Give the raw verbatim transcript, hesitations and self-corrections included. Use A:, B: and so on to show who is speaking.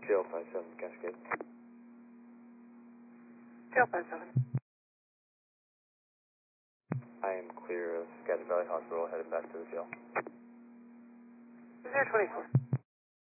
A: Jail five seven, Cascade.
B: Jail five seven.
A: I am clear of Skagit Valley Hospital, headed back to the jail.
B: zero twenty-four.